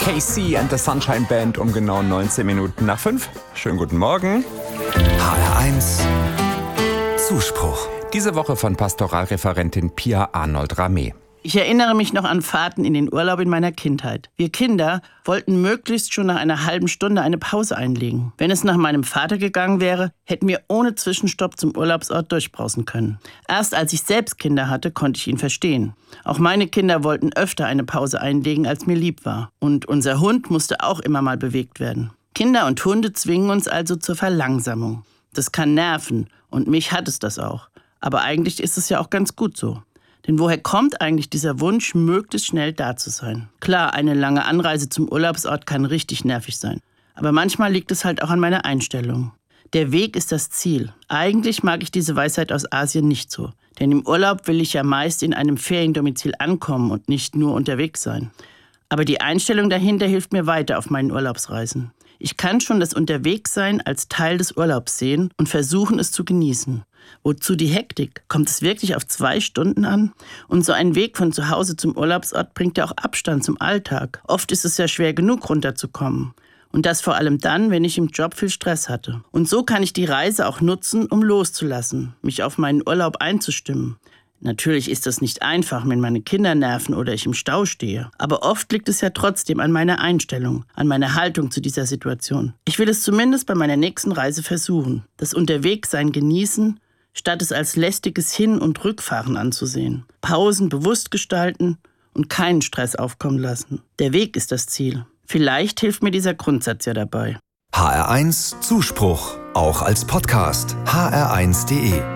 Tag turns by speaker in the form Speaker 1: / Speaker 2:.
Speaker 1: KC and the Sunshine Band um genau 19 Minuten nach 5. Schönen guten Morgen.
Speaker 2: HR1 Zuspruch.
Speaker 1: Diese Woche von Pastoralreferentin Pia Arnold-Rameh.
Speaker 3: Ich erinnere mich noch an Fahrten in den Urlaub in meiner Kindheit. Wir Kinder wollten möglichst schon nach einer halben Stunde eine Pause einlegen. Wenn es nach meinem Vater gegangen wäre, hätten wir ohne Zwischenstopp zum Urlaubsort durchbrausen können. Erst als ich selbst Kinder hatte, konnte ich ihn verstehen. Auch meine Kinder wollten öfter eine Pause einlegen, als mir lieb war. Und unser Hund musste auch immer mal bewegt werden. Kinder und Hunde zwingen uns also zur Verlangsamung. Das kann nerven und mich hat es das auch. Aber eigentlich ist es ja auch ganz gut so. Denn woher kommt eigentlich dieser Wunsch, möglichst schnell da zu sein? Klar, eine lange Anreise zum Urlaubsort kann richtig nervig sein. Aber manchmal liegt es halt auch an meiner Einstellung. Der Weg ist das Ziel. Eigentlich mag ich diese Weisheit aus Asien nicht so. Denn im Urlaub will ich ja meist in einem Feriendomizil ankommen und nicht nur unterwegs sein. Aber die Einstellung dahinter hilft mir weiter auf meinen Urlaubsreisen. Ich kann schon das Unterwegssein als Teil des Urlaubs sehen und versuchen, es zu genießen. Wozu die Hektik? Kommt es wirklich auf 2 Stunden an? Und so ein Weg von zu Hause zum Urlaubsort bringt ja auch Abstand zum Alltag. Oft ist es ja schwer genug, runterzukommen. Und das vor allem dann, wenn ich im Job viel Stress hatte. Und so kann ich die Reise auch nutzen, um loszulassen, mich auf meinen Urlaub einzustimmen. Natürlich ist das nicht einfach, wenn meine Kinder nerven oder ich im Stau stehe. Aber oft liegt es ja trotzdem an meiner Einstellung, an meiner Haltung zu dieser Situation. Ich will es zumindest bei meiner nächsten Reise versuchen. Das Unterwegssein genießen, statt es als lästiges Hin- und Rückfahren anzusehen. Pausen bewusst gestalten und keinen Stress aufkommen lassen. Der Weg ist das Ziel. Vielleicht hilft mir dieser Grundsatz ja dabei.
Speaker 2: HR1 Zuspruch, auch als Podcast. hr1.de